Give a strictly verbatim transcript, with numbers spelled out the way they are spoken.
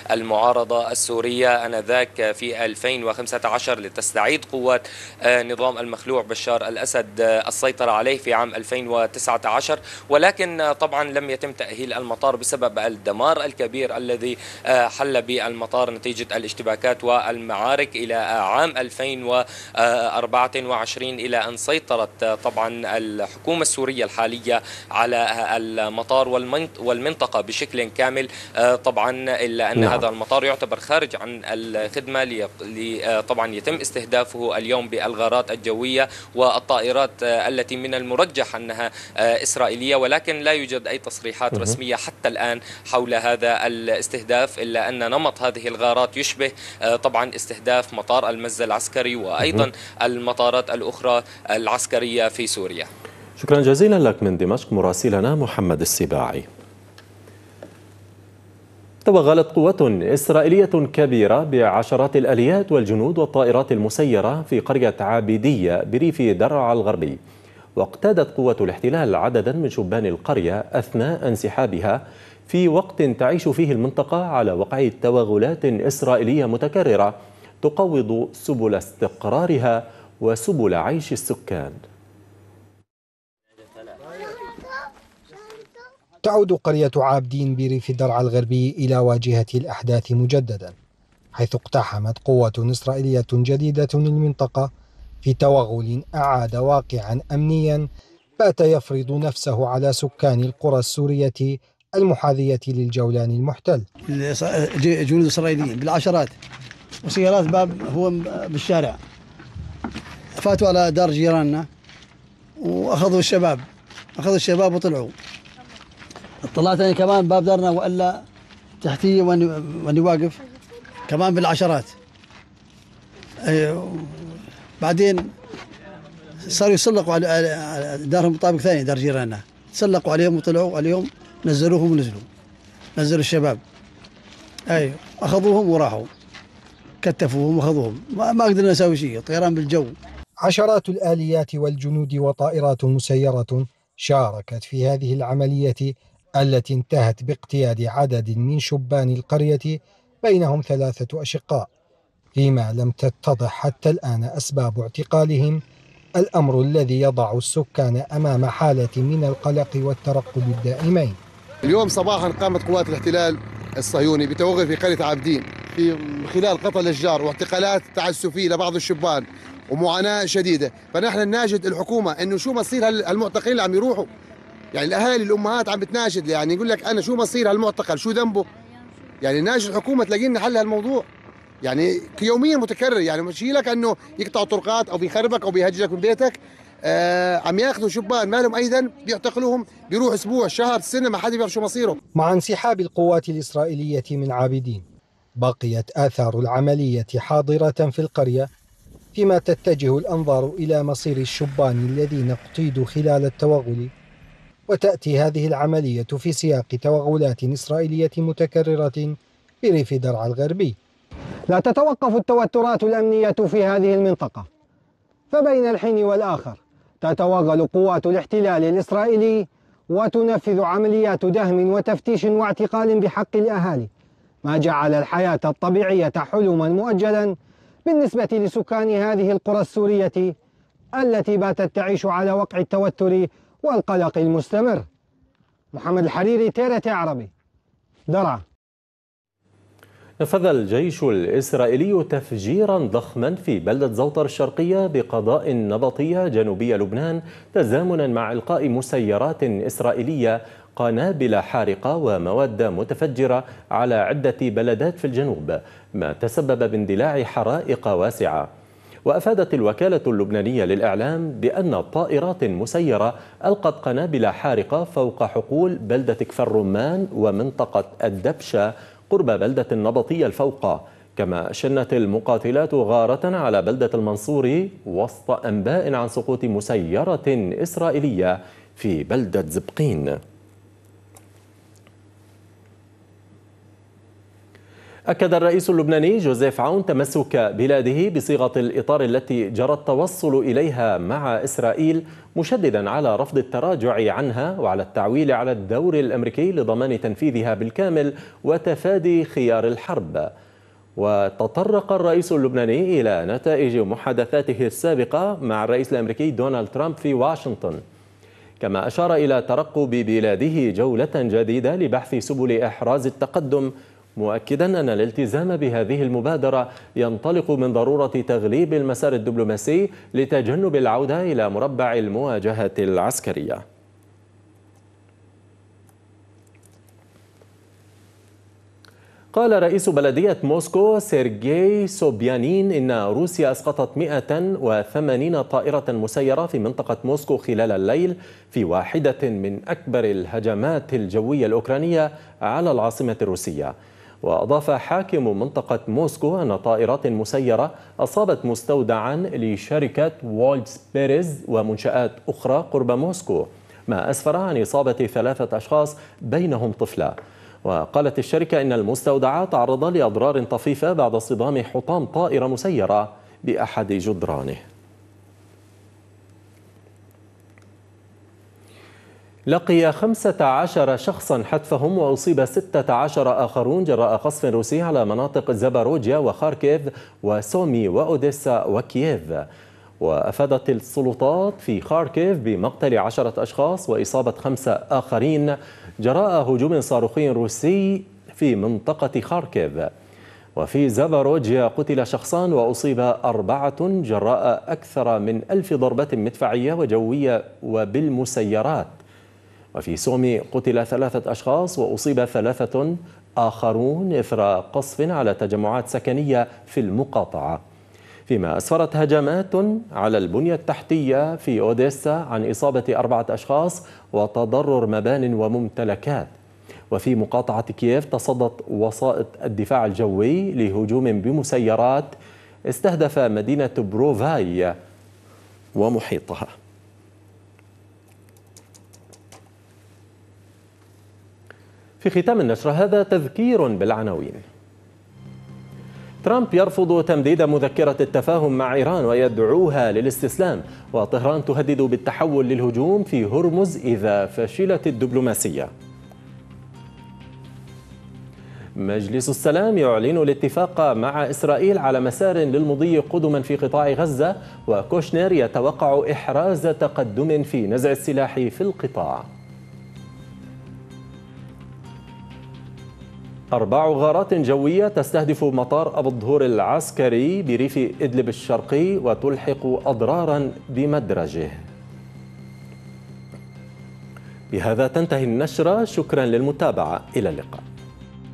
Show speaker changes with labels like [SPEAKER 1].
[SPEAKER 1] المعارضة السورية آنذاك في ألفين وخمسة عشر لتستعيد قوات نظام المخلوع بشار الأسد السيطرة عليه في عام ألفين وتسعة عشر، ولكن طبعا لم يتم تأهيل المطار بسبب الدمار الكبير الذي حل بالمطار نتيجة الاشتباكات والمعارك إلى عام ألفين وأربعة وعشرين، إلى أن سيطرت طبعا الحكومة السورية الحالية على المطار والمنطقة بشكل كامل. طبعا إلا أن
[SPEAKER 2] نعم.
[SPEAKER 1] هذا المطار يعتبر خارج عن الخدمة، لي طبعا يتم استهدافه اليوم بالغارات الجوية والطائرات التي من المرجح أنها إسرائيلية، ولكن لا يوجد أي تصريحات رسمية حتى الآن حول هذا الاستهداف، إلا أن نمط هذه الغارات يشبه طبعا استهداف مطار المزة العسكري وأيضا المطارات الأخرى العسكرية في سوريا.
[SPEAKER 2] شكرا جزيلا لك من دمشق مراسلنا محمد السباعي. توغلت قوة إسرائيلية كبيرة بعشرات الآليات والجنود والطائرات المسيرة في قرية عابدية بريف درعا الغربي، واقتادت قوة الاحتلال عددا من شبان القرية أثناء انسحابها في وقت تعيش فيه المنطقة على وقع توغلات إسرائيلية متكررة تقوض سبل استقرارها وسبل عيش السكان.
[SPEAKER 3] تعود قرية عابدين بريف درعا الغربي إلى واجهة الأحداث مجددا، حيث اقتحمت قوة إسرائيلية جديدة المنطقة في توغل أعاد واقعا أمنيا بات يفرض نفسه على سكان القرى السورية المحاذية للجولان المحتل.
[SPEAKER 4] جنود إسرائيليين بالعشرات وسيارات باب هو بالشارع، فاتوا على دار جيراننا وأخذوا الشباب أخذوا الشباب وطلعوا. طلعت أنا كمان باب دارنا وإلا تحتي وأني واقف كمان بالعشرات. أيوه. بعدين صاروا يسلقوا على دارهم بطابق ثاني دار جيراننا، سلقوا عليهم وطلعوا عليهم، نزلوهم ونزلوا نزلوا الشباب. أيوه أخذوهم وراحوا كتفوهم وأخذوهم، ما, ما قدرنا نسوي شيء، طيران بالجو.
[SPEAKER 3] عشرات الآليات والجنود وطائرات مسيرة شاركت في هذه العملية التي انتهت باقتياد عدد من شبان القرية بينهم ثلاثة أشقاء، فيما لم تتضح حتى الآن أسباب اعتقالهم، الأمر الذي يضع السكان أمام حالة من القلق والترقب الدائمين.
[SPEAKER 5] اليوم صباحا قامت قوات الاحتلال الصهيوني بتوغل في قرية عابدين في خلال قتل الأشجار واعتقالات تعسفية لبعض الشبان ومعاناة شديدة، فنحن نناشد الحكومة إنه شو مصير هالمعتقلين اللي عم يروحوا، يعني الأهالي الأمهات عم بتناشد، يعني يقول لك أنا شو مصير هالمعتقل شو ذنبه، يعني ناشد الحكومة تلاقي لنا حل هالموضوع، يعني يوميا متكرر، يعني مش لك انه يقطعوا طرقات او بيخربك او بيهجرك من بيتك، آه عم ياخذوا شبان ما لهم اي ذنب بيعتقلوهم، بيروح اسبوع شهر سنه ما حدا بيعرف شو مصيره.
[SPEAKER 3] مع انسحاب القوات الاسرائيليه من عابدين بقيت آثار العمليه حاضره في القريه، فيما تتجه الانظار الى مصير الشبان الذين اقتيدوا خلال التوغل، وتاتي هذه العمليه في سياق توغلات اسرائيليه متكرره بريف درعا الغربي. لا تتوقف التوترات الأمنية في هذه المنطقة، فبين الحين والآخر تتوغل قوات الاحتلال الإسرائيلي وتنفذ عمليات دهم وتفتيش واعتقال بحق الأهالي، ما جعل الحياة الطبيعية حلما مؤجلا بالنسبة لسكان هذه القرى السورية التي باتت تعيش على وقع التوتر والقلق المستمر. محمد الحريري، تي تي عربي، درعا.
[SPEAKER 2] نفذ الجيش الإسرائيلي تفجيرا ضخما في بلدة زوطر الشرقية بقضاء نبطية جنوبية لبنان، تزامنا مع إلقاء مسيرات إسرائيلية قنابل حارقة ومواد متفجرة على عدة بلدات في الجنوب، ما تسبب باندلاع حرائق واسعة. وأفادت الوكالة اللبنانية للإعلام بأن طائرات مسيرة ألقت قنابل حارقة فوق حقول بلدة كفر رمان ومنطقة الدبشة قرب بلدة النبطية الفوقة، كما شنت المقاتلات غارة على بلدة المنصوري وسط أنباء عن سقوط مسيرة إسرائيلية في بلدة زبقين. أكد الرئيس اللبناني جوزيف عون تمسك بلاده بصيغة الإطار التي جرى التوصل إليها مع إسرائيل، مشددا على رفض التراجع عنها وعلى التعويل على الدور الأمريكي لضمان تنفيذها بالكامل وتفادي خيار الحرب. وتطرق الرئيس اللبناني إلى نتائج محادثاته السابقة مع الرئيس الأمريكي دونالد ترامب في واشنطن، كما أشار إلى ترقب بلاده جولة جديدة لبحث سبل إحراز التقدم، مؤكدا أن الالتزام بهذه المبادرة ينطلق من ضرورة تغليب المسار الدبلوماسي لتجنب العودة إلى مربع المواجهة العسكرية. قال رئيس بلدية موسكو سيرجي سوبيانين إن روسيا أسقطت مئة وثمانين طائرة مسيرة في منطقة موسكو خلال الليل في واحدة من أكبر الهجمات الجوية الأوكرانية على العاصمة الروسية. وأضاف حاكم منطقة موسكو أن طائرات مسيرة أصابت مستودعا لشركة وولدز بيريز ومنشآت أخرى قرب موسكو، ما أسفر عن إصابة ثلاثة أشخاص بينهم طفلة. وقالت الشركة إن المستودع تعرض لأضرار طفيفة بعد اصطدام حطام طائرة مسيرة بأحد جدرانه. لقي خمسة عشر شخصا حتفهم وأصيب ستة عشر آخرون جراء قصف روسي على مناطق زاباروجيا وخاركيف وسومي وأوديسا وكييف. وأفادت السلطات في خاركيف بمقتل عشرة أشخاص وإصابة خمسة آخرين جراء هجوم صاروخي روسي في منطقة خاركيف. وفي زاباروجيا قتل شخصان وأصيب أربعة جراء أكثر من ألف ضربة مدفعية وجوية وبالمسيرات. وفي سومي قتل ثلاثة أشخاص وأصيب ثلاثة آخرون إثر قصف على تجمعات سكنية في المقاطعة. فيما أسفرت هجمات على البنية التحتية في أوديسا عن إصابة أربعة أشخاص وتضرر مبان وممتلكات. وفي مقاطعة كييف تصدت وسائط الدفاع الجوي لهجوم بمسيرات استهدف مدينة بروفاي ومحيطها. في ختام النشرة هذا تذكير بالعناوين. ترامب يرفض تمديد مذكرة التفاهم مع إيران ويدعوها للاستسلام، وطهران تهدد بالتحول للهجوم في هرمز إذا فشلت الدبلوماسية. مجلس السلام يعلن الاتفاق مع إسرائيل على مسار للمضي قدما في قطاع غزة، وكوشنر يتوقع إحراز تقدم في نزع السلاح في القطاع. أربع غارات جوية تستهدف مطار أبو الظهور العسكري بريف إدلب الشرقي وتلحق أضرارا بمدرجه. بهذا تنتهي النشرة، شكرا للمتابعة، إلى اللقاء.